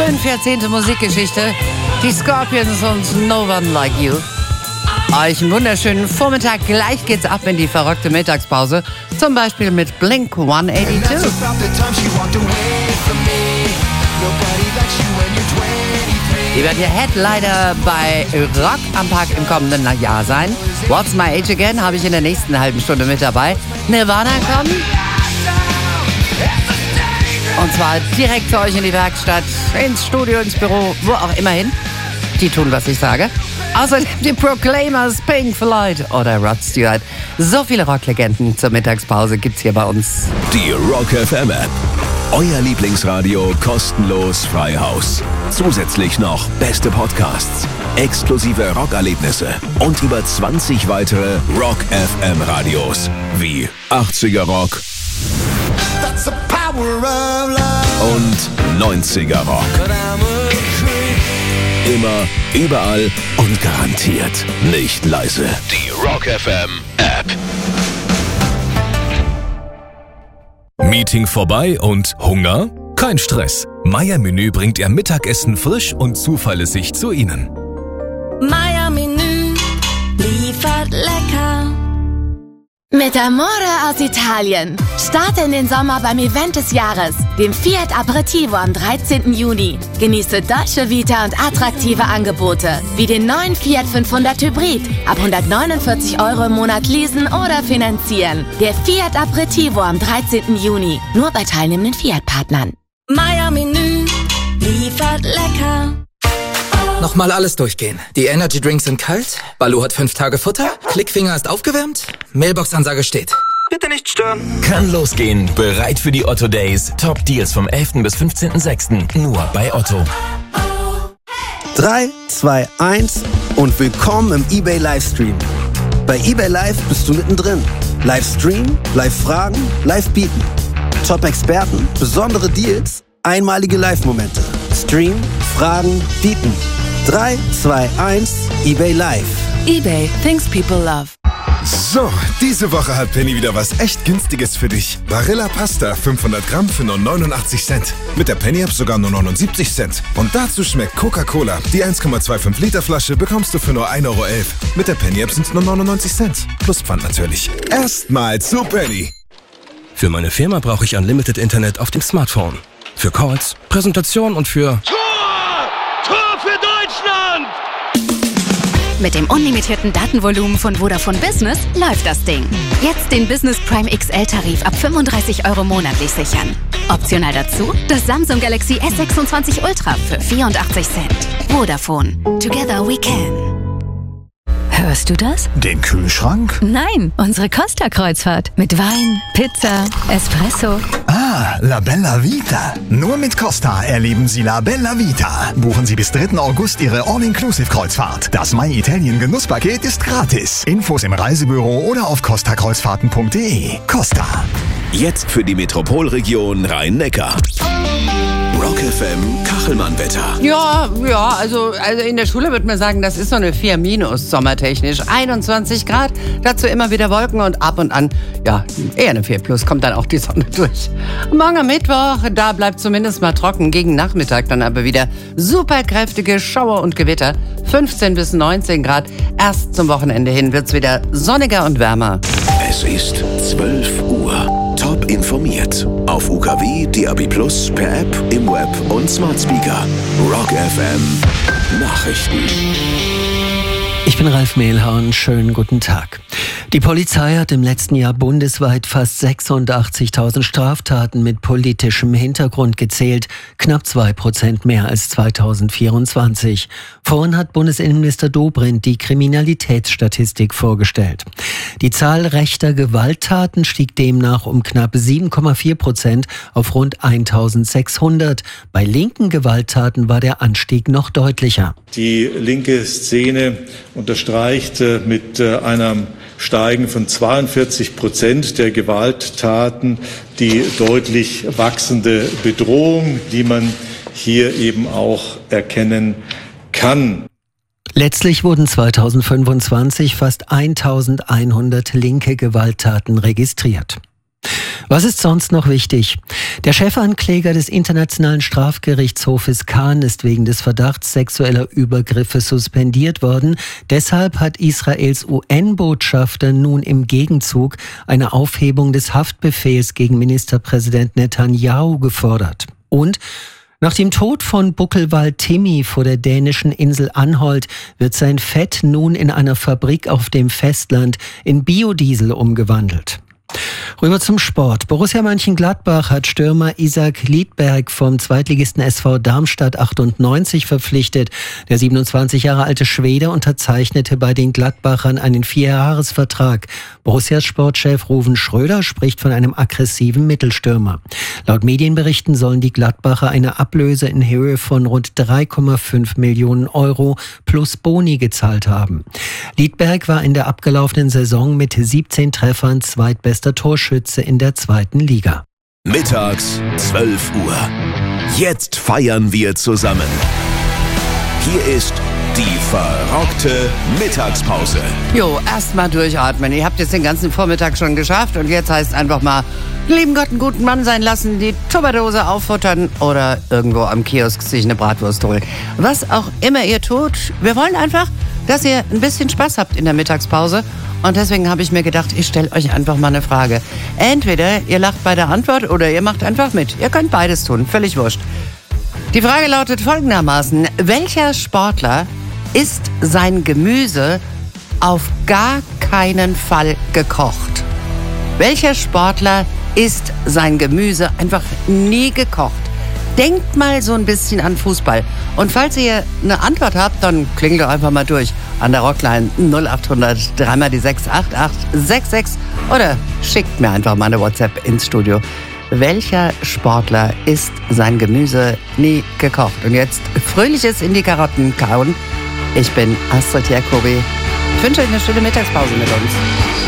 5 Jahrzehnte Musikgeschichte. Die Scorpions und No One Like You. Euch einen wunderschönen Vormittag. Gleich geht's ab in die verrückte Mittagspause. Zum Beispiel mit Blink 182. Die werden ja Headliner bei Rock am Park im kommenden Jahr sein. What's My Age Again habe ich in der nächsten halben Stunde mit dabei. Nirvana kommen. Und zwar direkt zu euch in die Werkstatt, ins Studio, ins Büro, wo auch immer hin. Die tun, was ich sage. Außerdem die Proclaimers, Pink Floyd oder Rod Stewart. So viele Rocklegenden zur Mittagspause gibt's hier bei uns. Die Rock FM App. Euer Lieblingsradio kostenlos frei Haus. Zusätzlich noch beste Podcasts, exklusive Rockerlebnisse und über 20 weitere Rock FM Radios wie 80er Rock und 90er Rock. Immer, überall und garantiert nicht leise. Die Rock FM App. Meeting vorbei und Hunger? Kein Stress. Meier Menü bringt Ihr Mittagessen frisch und zuverlässig zu Ihnen. Meier Menü liefert lecker. Mit Amore aus Italien. Starte in den Sommer beim Event des Jahres, dem Fiat Aperitivo am 13. Juni. Genieße Dolce Vita und attraktive Angebote, wie den neuen Fiat 500 Hybrid, ab 149 € im Monat leasen oder finanzieren. Der Fiat Aperitivo am 13. Juni, nur bei teilnehmenden Fiat-Partnern. Meier Menü liefert lecker. Nochmal alles durchgehen. Die Energy Drinks sind kalt, Balu hat 5 Tage Futter, Klickfinger ist aufgewärmt, Mailbox-Ansage steht. Bitte nicht stören. Kann losgehen. Bereit für die Otto Days. Top Deals vom 11. bis 15.06. Nur bei Otto. 3, 2, 1 und willkommen im eBay Livestream. Bei eBay Live bist du mittendrin. Livestream, Live-Fragen, Live-Bieten. Top-Experten, besondere Deals, einmalige Live-Momente. Stream, Fragen, Bieten. 3, 2, 1, eBay Live. eBay, things people love. So, diese Woche hat Penny wieder was echt Günstiges für dich. Barilla Pasta 500 Gramm für nur 89 Cent. Mit der Penny App sogar nur 79 Cent. Und dazu schmeckt Coca-Cola. Die 1,25 Liter Flasche bekommst du für nur 1,11 €. Mit der Penny App sind es nur 99 Cent. Plus Pfand natürlich. Erstmal zu Penny. Für meine Firma brauche ich Unlimited Internet auf dem Smartphone. Für Calls, Präsentation und für... Tor für Deutschland! Mit dem unlimitierten Datenvolumen von Vodafone Business läuft das Ding. Jetzt den Business Prime XL-Tarif ab 35 € monatlich sichern. Optional dazu das Samsung Galaxy S26 Ultra für 84 Cent. Vodafone. Together we can. Hörst du das? Den Kühlschrank? Nein, unsere Costa-Kreuzfahrt. Mit Wein, Pizza, Espresso. Ah, La Bella Vita. Nur mit Costa erleben Sie La Bella Vita. Buchen Sie bis 3. August Ihre All-Inclusive-Kreuzfahrt. Das My Italien Genusspaket ist gratis. Infos im Reisebüro oder auf costakreuzfahrten.de. Costa. Jetzt für die Metropolregion Rhein-Neckar. Rock FM Kachelmann-Wetter. Ja, also in der Schule würde man sagen, das ist so eine 4- sommertechnisch. 21 Grad, dazu immer wieder Wolken und ab und an, ja, eher eine 4+, kommt dann auch die Sonne durch. Morgen am Mittwoch, da bleibt zumindest mal trocken, gegen Nachmittag dann aber wieder super kräftige Schauer und Gewitter. 15 bis 19 Grad, erst zum Wochenende hin wird's wieder sonniger und wärmer. Es ist 12 Uhr. Top informiert. Auf UKW, DAB+, per App, im Web und Smart Speaker. Rock FM Nachrichten. Ich bin Ralf Mehlhorn, schönen guten Tag. Die Polizei hat im letzten Jahr bundesweit fast 86.000 Straftaten mit politischem Hintergrund gezählt, knapp 2% mehr als 2024. Vorhin hat Bundesinnenminister Dobrindt die Kriminalitätsstatistik vorgestellt. Die Zahl rechter Gewalttaten stieg demnach um knapp 7,4% auf rund 1.600. Bei linken Gewalttaten war der Anstieg noch deutlicher. Die linke Szene unterstreicht mit einem Steigen von 42% der Gewalttaten die deutlich wachsende Bedrohung, die man hier eben auch erkennen kann. Letztlich wurden 2025 fast 1.100 linke Gewalttaten registriert. Was ist sonst noch wichtig? Der Chefankläger des Internationalen Strafgerichtshofes Cannes ist wegen des Verdachts sexueller Übergriffe suspendiert worden. Deshalb hat Israels UN-Botschafter nun im Gegenzug eine Aufhebung des Haftbefehls gegen Ministerpräsident Netanyahu gefordert. Und nach dem Tod von Buckelwald Timmy vor der dänischen Insel Anholt wird sein Fett nun in einer Fabrik auf dem Festland in Biodiesel umgewandelt. Rüber zum Sport. Borussia Mönchengladbach hat Stürmer Isaac Liedberg vom Zweitligisten SV Darmstadt 98 verpflichtet. Der 27 Jahre alte Schwede unterzeichnete bei den Gladbachern einen 4-Jahres-Vertrag. Borussias Sportchef Ruven Schröder spricht von einem aggressiven Mittelstürmer. Laut Medienberichten sollen die Gladbacher eine Ablöse in Höhe von rund 3,5 Millionen Euro plus Boni gezahlt haben. Liedberg war in der abgelaufenen Saison mit 17 Treffern zweitbester Torschütze in der 2. Liga. Mittags 12 Uhr. Jetzt feiern wir zusammen. Hier ist die verrockte Mittagspause. Jo, erstmal durchatmen. Ihr habt jetzt den ganzen Vormittag schon geschafft und jetzt heißt einfach mal, lieben Gott, einen guten Mann sein lassen, die Tupperdose auffuttern oder irgendwo am Kiosk sich eine Bratwurst holen. Was auch immer ihr tut, wir wollen einfach, dass ihr ein bisschen Spaß habt in der Mittagspause. Und deswegen habe ich mir gedacht, ich stelle euch einfach mal eine Frage. Entweder ihr lacht bei der Antwort oder ihr macht einfach mit. Ihr könnt beides tun, völlig wurscht. Die Frage lautet folgendermaßen: Welcher Sportler isst sein Gemüse auf gar keinen Fall gekocht? Welcher Sportler isst sein Gemüse einfach nie gekocht? Denkt mal so ein bisschen an Fußball. Und falls ihr eine Antwort habt, dann klingelt doch einfach mal durch an der Rockline 0800 3 die 68866 oder schickt mir einfach mal eine WhatsApp ins Studio. Welcher Sportler isst sein Gemüse nie gekocht? Und jetzt fröhliches in die Karotten kauen. Ich bin Astrid Jacobi. Ich wünsche euch eine schöne Mittagspause mit uns.